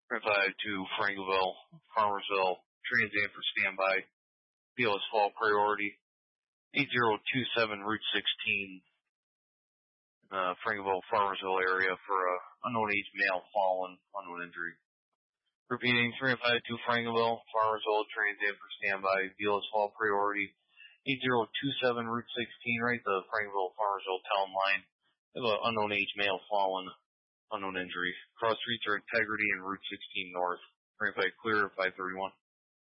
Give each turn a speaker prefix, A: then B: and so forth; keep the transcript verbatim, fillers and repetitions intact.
A: five to Frankleville, Farmersville, transient for standby. B L S fall priority. eight zero two seven Route sixteen, uh, Frankleville, Farmersville area for a unknown age male fallen, unknown injury. Repeating, three oh five two Frankleville, Farmersville, transient for standby. B L S fall priority. eight zero two seven Route sixteen, right, the Frankleville, Farmersville town line. They have an unknown age male fallen, unknown injury. Cross streets are Integrity and Route sixteen North. three oh five clear, five thirty-one.